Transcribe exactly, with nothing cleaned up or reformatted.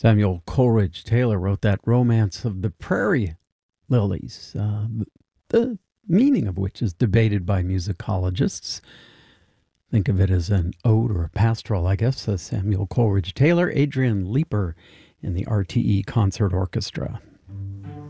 Samuel Coleridge Taylor wrote that Romance of the Prairie Lilies, uh, the meaning of which is debated by musicologists. Think of it as an ode or a pastoral, I guess, says Samuel Coleridge Taylor. Adrian Leeper in the R T E Concert Orchestra.